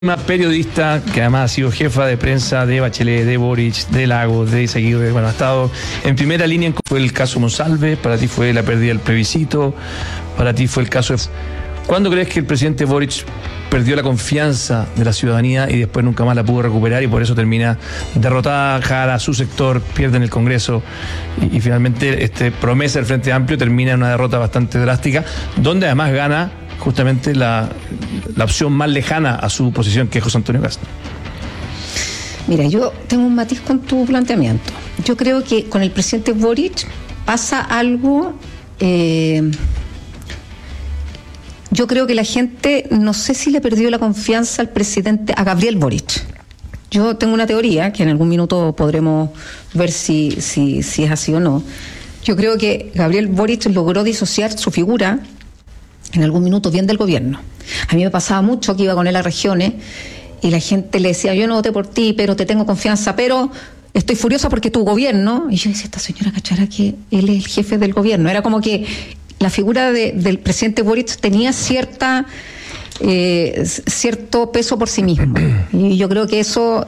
Una periodista que además ha sido jefa de prensa de Bachelet, de Boric, de Lagos, de Izaguirre, bueno, ha estado en primera línea. Fue el caso Monsalve, para ti fue la pérdida del plebiscito, para ti fue el caso de... ¿Cuándo crees que el presidente Boric perdió la confianza de la ciudadanía y después nunca más la pudo recuperar y por eso termina derrotada Jara, su sector, pierde en el Congreso y finalmente promesa del Frente Amplio termina en una derrota bastante drástica, donde además gana justamente la opción más lejana a su posición, que es José Antonio Kast? Mira, yo tengo un matiz con tu planteamiento. Yo creo que con el presidente Boric pasa algo... yo creo que la gente, no sé si le perdió la confianza al presidente, a Gabriel Boric. Yo tengo una teoría, que en algún minuto podremos ver si es así o no. Yo creo que Gabriel Boric logró disociar su figura en algún minuto bien del gobierno. A mí me pasaba mucho que iba con él a regiones y la gente le decía, yo no voté por ti, pero te tengo confianza, pero estoy furiosa porque tu gobierno... Y yo decía, esta señora cachara que él es el jefe del gobierno. Era como que la figura del presidente Boric tenía cierto peso por sí mismo. Y yo creo que eso...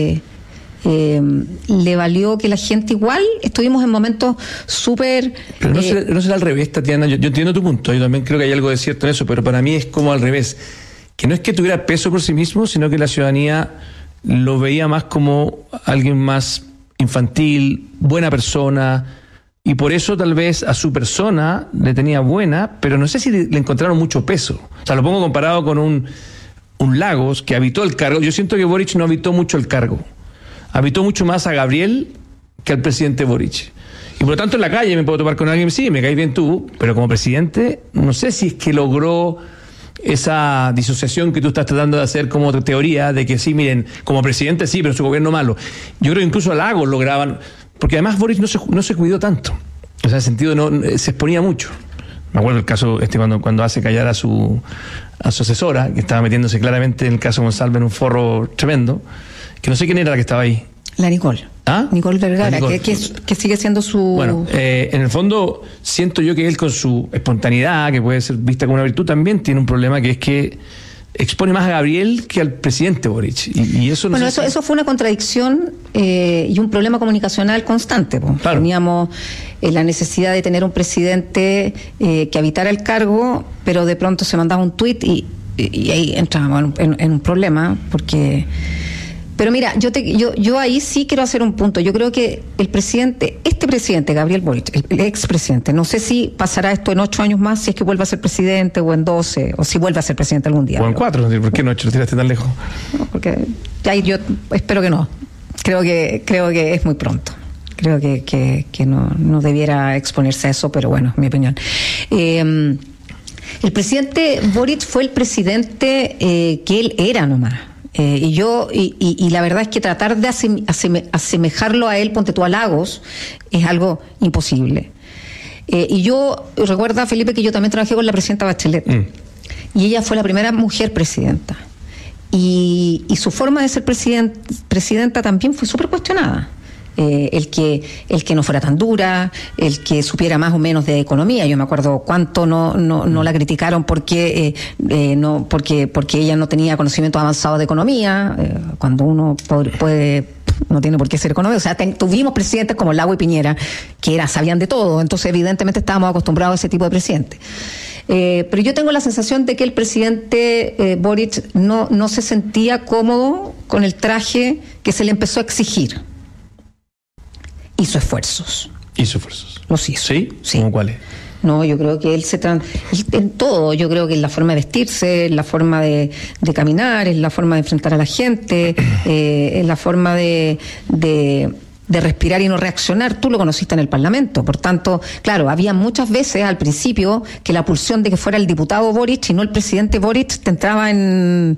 le valió que la gente igual estuvimos en momentos súper... Pero no será al revés, Tatiana. Yo entiendo tu punto, yo también creo que hay algo de cierto en eso, pero para mí es como al revés, que no es que tuviera peso por sí mismo, sino que la ciudadanía lo veía más como alguien más infantil, buena persona, y por eso tal vez a su persona le tenía buena, pero no sé si le encontraron mucho peso. O sea, lo pongo comparado con un Lagos que habitó el cargo. Yo siento que Boric no habitó mucho el cargo. Habitó mucho más a Gabriel que al presidente Boric. Y por lo tanto en la calle me puedo topar con alguien, sí, me caes bien tú, pero como presidente no sé si es que logró esa disociación que tú estás tratando de hacer como teoría, de que sí, miren, como presidente sí, pero su gobierno malo. Yo creo que incluso a Lagos lograban, porque además Boric no se cuidó tanto. O sea, en el sentido, se exponía mucho. Me acuerdo el caso cuando hace callar a su asesora, que estaba metiéndose claramente en el caso Monsalve en un forro tremendo, que no sé quién era la que estaba ahí. La Nicole. ¿Ah? Nicole Vergara, Nicole. Que sigue siendo su... Bueno, en el fondo siento yo que él con su espontaneidad, que puede ser vista como una virtud, también tiene un problema, que es que expone más a Gabriel que al presidente Boric. Y eso no bueno, eso fue una contradicción y un problema comunicacional constante. Claro. Teníamos la necesidad de tener un presidente que habitara el cargo, pero de pronto se mandaba un tuit y ahí entrábamos en un problema, porque... Pero mira, yo ahí sí quiero hacer un punto. Yo creo que este presidente, Gabriel Boric, el expresidente, no sé si pasará esto en 8 años más, si es que vuelve a ser presidente, o en 12, o si vuelve a ser presidente algún día. O en 4, ¿por qué no 8? ¿Lo tiraste tan lejos? No, porque ya yo espero que no. Creo que es muy pronto. Creo que no debiera exponerse a eso, pero bueno, mi opinión. El presidente Boric fue el presidente que él era nomás. Y la verdad es que tratar de asemejarlo a él, ponte tú a Lagos, es algo imposible. Y yo recuerda, Felipe, que yo también trabajé con la presidenta Bachelet. Y ella fue la primera mujer presidenta. Y su forma de ser presidenta también fue súper cuestionada. El que no fuera tan dura, el que supiera más o menos de economía. Yo me acuerdo cuánto no la criticaron porque ella no tenía conocimientos avanzados de economía, cuando uno no tiene por qué ser economista. O sea, tuvimos presidentes como Lagos y Piñera que sabían de todo, entonces evidentemente estábamos acostumbrados a ese tipo de presidente. Pero yo tengo la sensación de que el presidente Boric no se sentía cómodo con el traje que se le empezó a exigir. Hizo esfuerzos. Los hizo. ¿Sí? ¿Cómo cuáles? No, yo creo que él en todo, yo creo que en la forma de vestirse, en la forma de caminar, en la forma de enfrentar a la gente, en la forma de respirar y no reaccionar. Tú lo conociste en el Parlamento. Por tanto, claro, había muchas veces al principio que la pulsión de que fuera el diputado Boric y no el presidente Boric te entraba en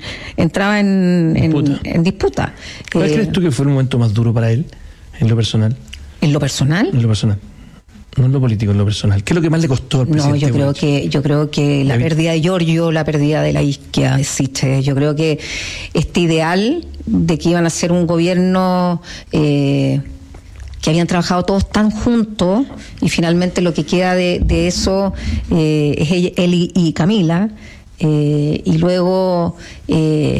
disputa. ¿Cuál crees tú que fue el momento más duro para él, en lo personal? ¿En lo personal? En lo personal. No en lo político, en lo personal. ¿Qué es lo que más le costó al presidente? No, yo creo que la pérdida de Giorgio, la pérdida de la Isquia existe. Yo creo que este ideal de que iban a ser un gobierno que habían trabajado todos tan juntos, y finalmente lo que queda de eso es él y Camila, y luego